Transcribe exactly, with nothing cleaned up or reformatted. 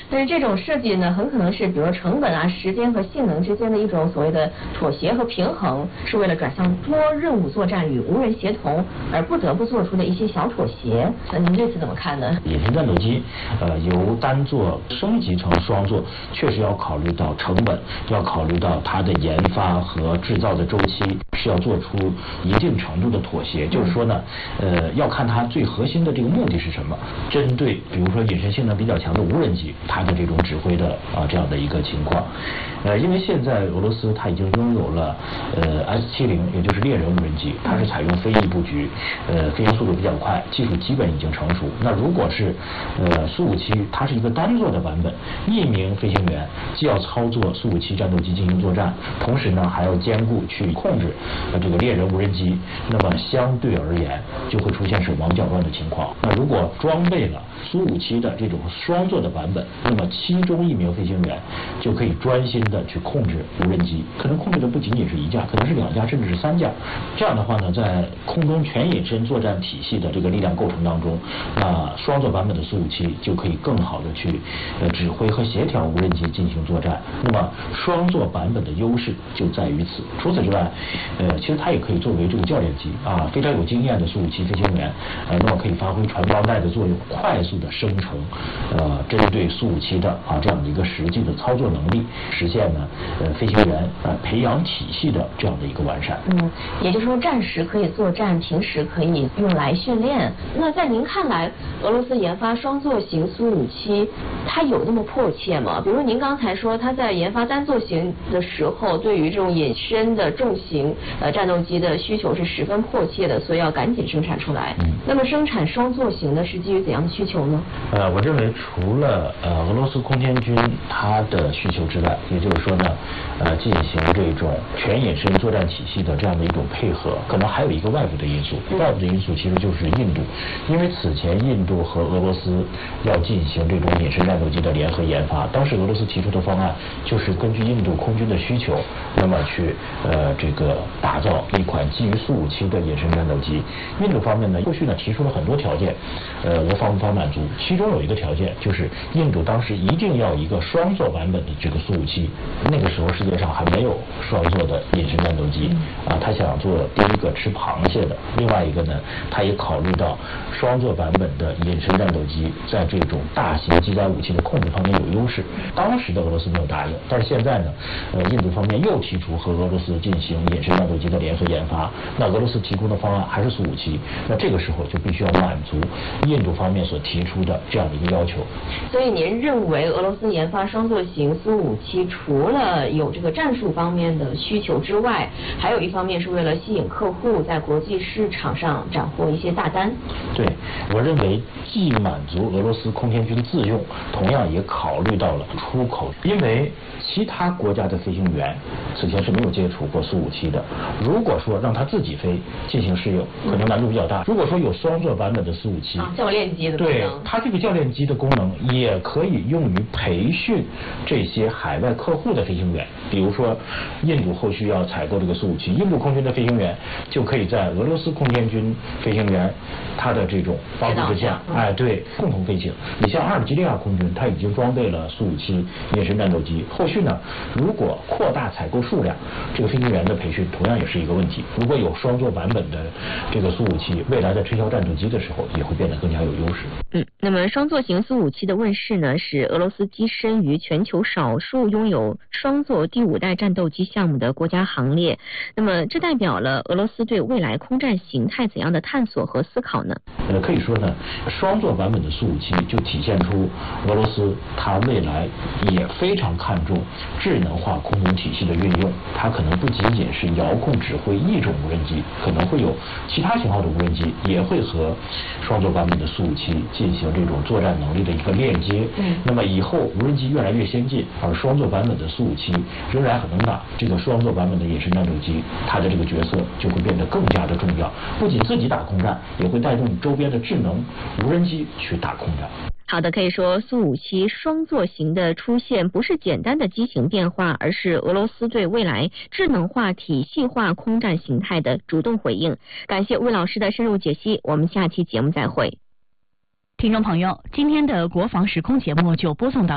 但是这种设计呢，很可能是比如说成本啊、时间和性能之间的一种所谓的妥协和平衡，是为了转向多任务作战与无人协同而不得不做出的一些小妥协。那您对此怎么看呢？ 隐身战斗机，呃，由单座升级成双座，确实要考虑到成本，要考虑到它的研发和制造的周期，是要做出一定程度的妥协。就是说呢，呃，要看它最核心的这个目的是什么。针对比如说隐身性能比较强的无人机，它的这种指挥的啊这样的一个情况，呃，因为现在俄罗斯它已经拥有了呃 S 七十，也就是猎人无人机，它是采用飞翼布局，呃，飞行速度比较快，技术基本已经成熟。那如果是呃苏五七，它是一个单座的版本，一名飞行员既要操作苏五七战斗机进行作战，同时呢还要兼顾去控制呃这个猎人无人机，那么相对而言就会出现手忙脚乱的情况。那如果装备了苏五七的这种双座的版本，那么其中一名飞行员就可以专心的去控制无人机，可能控制的不仅仅是一架，可能是两架甚至是三架。这样的话呢，在空中全隐身作战体系的这个力量构成当中，那双座版本的苏五七就可以更好的去呃指挥和协调无人机进行作战。那么双座版本的优势就在于此。除此之外，呃，其实它也可以作为这个教练机啊，非常有经验的苏五七飞行员，呃，那么可以发挥传帮带的作用，快速的生成呃针对苏五七的啊这样的一个实际的操作能力，实现呢呃飞行员呃培养体系的这样的一个完善。 嗯，也就是说战时可以作战，平时可以用来训练。那在您看来，俄罗斯研发双座型苏五七，它有那么迫切吗？比如您刚才说，它在研发单座型的时候，对于这种隐身的重型呃战斗机的需求是十分迫切的，所以要赶紧生产出来。嗯，那么生产双座型的是基于怎样的需求呢？ 呃，我认为除了呃俄罗斯空天军它的需求之外，也就是说呢，呃进行这种全隐身作战体系的这样的一种配合，可能还有一个外部的因素。外部的因素其实就是印度，因为此前印度和俄罗斯要进行这种隐身战斗机的联合研发，当时俄罗斯提出的方案就是根据印度空军的需求，那么去呃这个打造一款基于苏五七的隐身战斗机。印度方面呢，后续呢提出了很多条件，呃，俄方无法满足。其中有一个条件就是印度当时一定要一个双座版本的这个苏五七，那个时候世界上还没有双座的隐身战斗机啊，他想做第一个吃螃蟹的。另外一个呢，他也考虑到双座版本的隐身战斗机在这种大型机载武器的控制方面有优势。当时的俄罗斯没有答应，但是现在呢，呃，印度方面又提出和俄罗斯进行隐身战斗机的联合研发，那俄罗斯提供的方案还是苏五七，那这个时候就必须要满足印度方面所提出的这样的一个要求。 所以您认为俄罗斯研发双座型苏五七，除了有这个战术方面的需求之外，还有一方面是为了吸引客户在国际市场上斩获一些大单？ 对，我认为既满足俄罗斯空天军自用，同样也考虑到了出口，因为其他国家的飞行员此前是没有接触过苏五七的，如果说让他自己飞进行适应，可能难度比较大。如果说有双座版本的苏五七， 啊，教练机的功能， 对，它这个教练机的功能也可以用于培训这些海外客户的飞行员，比如说印度后续要采购这个苏五七，印度空军的飞行员就可以在俄罗斯空天军飞行员他的这种帮助之下，哎，对，共同飞行。你像阿尔及利亚空军，它已经装备了苏五七隐身战斗机，后续呢，如果扩大采购数量，这个飞行员的培训同样也是一个问题。如果有双座版本的这个苏五七，未来在推销战斗机的时候也会变得更加有优势。 嗯，那么双座型苏五七的问世呢，使俄罗斯跻身于全球少数拥有双座第五代战斗机项目的国家行列。那么这代表了俄罗斯对未来空战形态怎样的探索和思考呢？ 呃，可以说呢，双座版本的苏五七就体现出俄罗斯它未来也非常看重智能化空中体系的运用，它可能不仅仅是遥控指挥一种无人机，可能会有其他型号的无人机也会和双座版本的苏五七进行这种作战能力的一个链接。嗯，那么以后无人机越来越先进，而双座版本的苏五七仍然很能打，这个双座版本的隐身战斗机，它的这个角色就会变得更加的重要，不仅自己打空战，也会带动周边的智能无人机去打空战。 好的，可以说苏五七双座型的出现不是简单的机型变化，而是俄罗斯对未来智能化体系化空战形态的主动回应。感谢魏老师的深入解析，我们下期节目再会。 听众朋友，今天的国防时空节目就播送到